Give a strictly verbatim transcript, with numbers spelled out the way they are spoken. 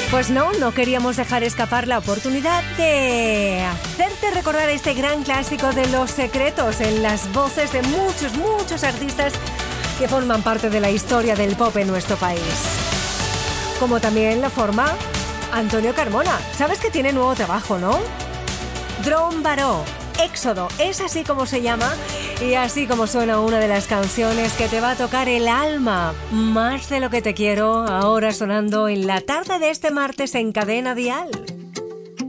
Pues no, no queríamos dejar escapar la oportunidad de hacerte recordar este gran clásico de Los Secretos en las voces de muchos, muchos artistas que forman parte de la historia del pop en nuestro país. Como también la forma Antonio Carmona. Sabes que tiene nuevo trabajo, ¿no? Drone Baró, Éxodo, es así como se llama y así como suena una de las canciones que te va a tocar el alma. Más de lo que te quiero, ahora sonando en la tarde de este martes en Cadena Dial.